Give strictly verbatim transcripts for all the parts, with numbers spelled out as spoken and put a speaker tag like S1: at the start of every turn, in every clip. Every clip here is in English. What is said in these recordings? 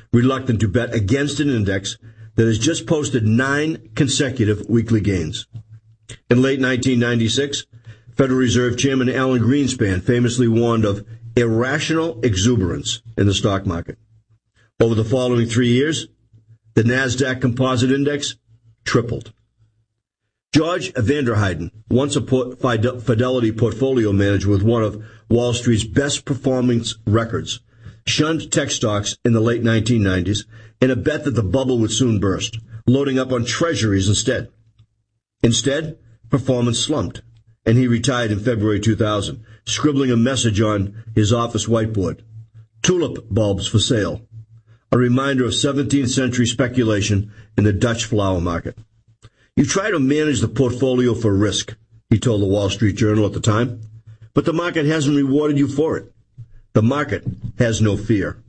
S1: reluctant to bet against an index that has just posted nine consecutive weekly gains. In late nineteen ninety-six, Federal Reserve Chairman Alan Greenspan famously warned of irrational exuberance in the stock market. Over the following three years, the NASDAQ Composite Index tripled. George Vanderheiden, once a Fidelity portfolio manager with one of Wall Street's best performance records, shunned tech stocks in the late nineteen nineties in a bet that the bubble would soon burst, loading up on treasuries instead. Instead, performance slumped, and he retired in February two thousand, scribbling a message on his office whiteboard: "Tulip bulbs for sale," a reminder of seventeenth century speculation in the Dutch flower market. "You try to manage the portfolio for risk," he told the Wall Street Journal at the time, "but the market hasn't rewarded you for it. The market has no fear."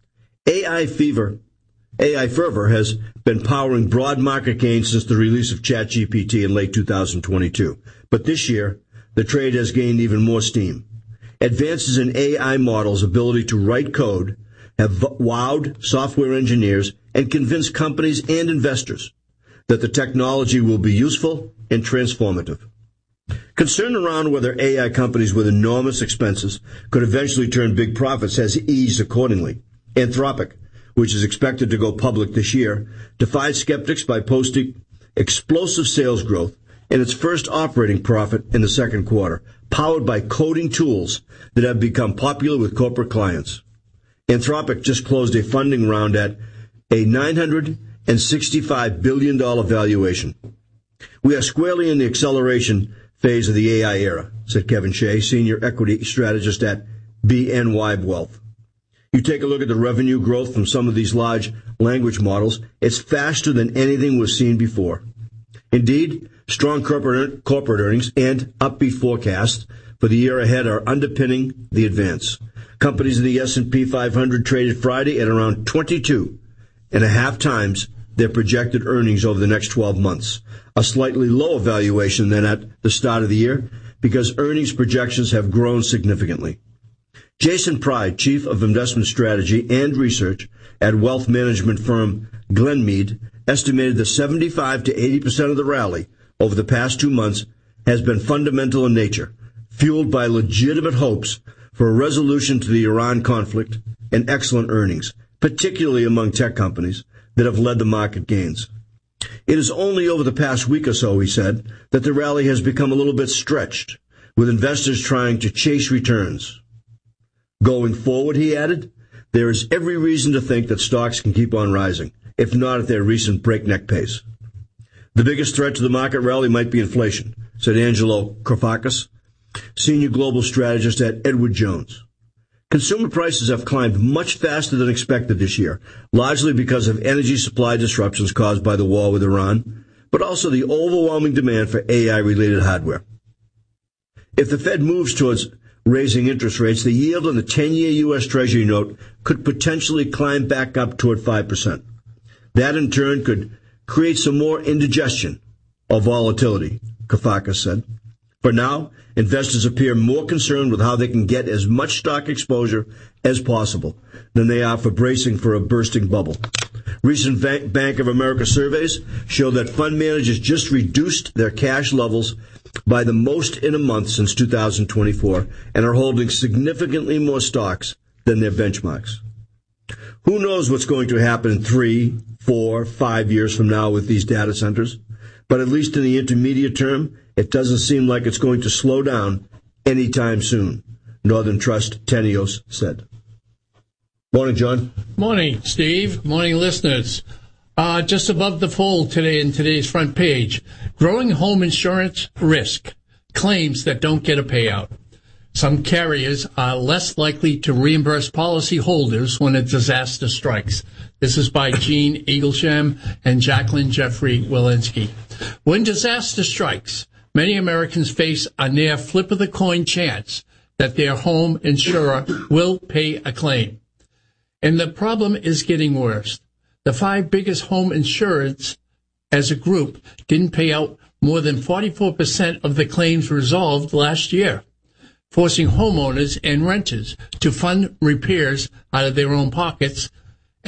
S1: A I fever, A I fervor has been powering broad market gains since the release of ChatGPT in late two thousand twenty-two. But this year, the trade has gained even more steam. Advances in A I models' ability to write code have wowed software engineers and convinced companies and investors that the technology will be useful and transformative. Concern around whether A I companies with enormous expenses could eventually turn big profits has eased accordingly. Anthropic, which is expected to go public this year, defied skeptics by posting explosive sales growth and its first operating profit in the second quarter, powered by coding tools that have become popular with corporate clients. Anthropic just closed a funding round at a nine hundred sixty-five billion dollars valuation. "We are squarely in the acceleration phase of the A I era," said Kevin Shea, senior equity strategist at B N Y Wealth. You take a look at the revenue growth from some of these large language models, it's faster than anything we've seen before. Indeed, strong corporate, corporate earnings and upbeat forecasts for the year ahead are underpinning the advance. Companies in the S and P five hundred traded Friday at around twenty-two and a half times their projected earnings over the next twelve months, a slightly lower valuation than at the start of the year because earnings projections have grown significantly. Jason Pride, Chief of Investment Strategy and Research at wealth management firm Glenmead, estimated that seventy-five to eighty percent of the rally over the past two months has been fundamental in nature, fueled by legitimate hopes for a resolution to the Iran conflict and excellent earnings, particularly among tech companies, that have led the market gains. It is only over the past week or so, he said, that the rally has become a little bit stretched, with investors trying to chase returns. Going forward, he added, there is every reason to think that stocks can keep on rising, if not at their recent breakneck pace. The biggest threat to the market rally might be inflation, said Angelo Krafakis, senior global strategist at Edward Jones. Consumer prices have climbed much faster than expected this year, largely because of energy supply disruptions caused by the war with Iran, but also the overwhelming demand for A I-related hardware. If the Fed moves towards raising interest rates, the yield on the ten-year U S Treasury note could potentially climb back up toward five percent. That, in turn, could create some more indigestion or volatility, Kafaka said. For now, investors appear more concerned with how they can get as much stock exposure as possible than they are for bracing for a bursting bubble. Recent Bank of America surveys show that fund managers just reduced their cash levels by the most in a month since two thousand twenty-four and are holding significantly more stocks than their benchmarks. Who knows what's going to happen in three, four, five years from now with these data centers? But at least in the intermediate term, it doesn't seem like it's going to slow down anytime soon, Northern Trust Tenios said. Morning, John.
S2: Morning, Steve. Morning, listeners. Uh, just above the fold today in today's front page, growing home insurance risk, claims that don't get a payout. Some carriers are less likely to reimburse policyholders when a disaster strikes. This is by Gene Eaglesham and Jacqueline Jeffrey Walensky. When disaster strikes, many Americans face a near flip-of-the-coin chance that their home insurer will pay a claim. And the problem is getting worse. The five biggest home insurers as a group didn't pay out more than forty-four percent of the claims resolved last year, forcing homeowners and renters to fund repairs out of their own pockets